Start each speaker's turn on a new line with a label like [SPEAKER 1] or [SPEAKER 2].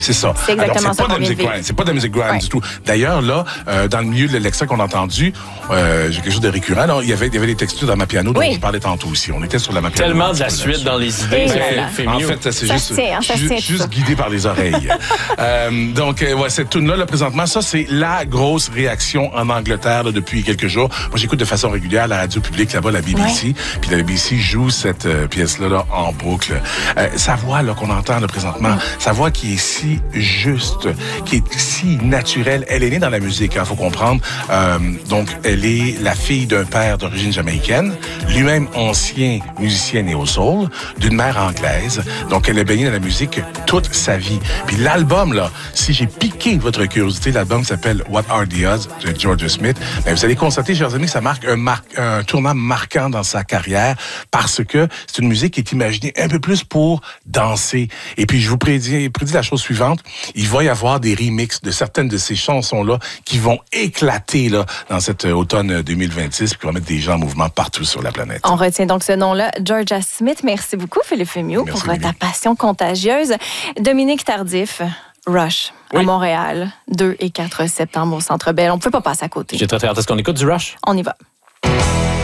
[SPEAKER 1] C'est ça.
[SPEAKER 2] C'est exactement ça qu'on vient de vivre.
[SPEAKER 1] C'est pas de la musique grind du tout. D'ailleurs, là, dans le milieu de l'extrait qu'on a entendu, j'ai quelque chose de récurrent. Là, il y avait des textures dans ma piano dont je parlais tantôt aussi. On était sur la ma piano.
[SPEAKER 3] Tellement de la suite dans les idées.
[SPEAKER 1] En fait, c'est juste guidé par les oreilles. Donc, cette tune-là, là, présentement, ça, c'est la grosse réaction en Angleterre là, depuis quelques jours. Moi, j'écoute de façon régulière la radio publique là-bas, la BBC. Puis la BBC joue cette pièce-là là, en boucle. Sa voix là, qu'on entend là, présentement, sa voix qui est si juste, qui est si naturelle. Elle est née dans la musique, faut comprendre. Donc, elle est la fille d'un père d'origine jamaïcaine, lui-même ancien musicien néo-soul, d'une mère anglaise. Donc, elle a baigné dans la musique toute sa vie. Puis l'album, là, si j'ai piqué votre curiosité, l'album s'appelle What Are the Odds de Georgia Smith. Ben, vous allez constater, chers amis, que ça marque un tournant marquant dans sa carrière parce que c'est une musique qui est imaginée un peu plus pour danser. Et puis, je vous prédis la chose suivante. Il va y avoir des remixes de certaines de ces chansons-là qui vont éclater là, dans cet automne 2026 puis qui vont mettre des gens en mouvement partout sur la planète.
[SPEAKER 2] On retient donc ce nom-là, Georgia Smith. Merci beaucoup, Philippe Fémiot, pour ta passion contagieuse. Dominique Tardif, Rush, à Montréal, 2 et 4 septembre au Centre Bell. On ne peut pas passer à côté.
[SPEAKER 3] J'ai très hâte. Est-ce qu'on écoute du Rush?
[SPEAKER 2] On y va.